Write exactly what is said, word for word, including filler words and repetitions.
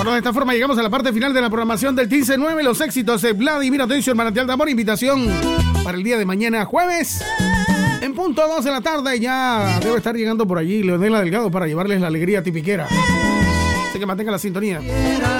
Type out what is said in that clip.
Bueno, de esta forma llegamos a la parte final de la programación del quince nueve, los éxitos de Vladimir Atencio, el manantial de amor. Invitación para el día de mañana, jueves, en punto dos de la tarde. Ya debe estar llegando por allí Leonela Delgado para llevarles la alegría tipiquera. Así que mantenga la sintonía.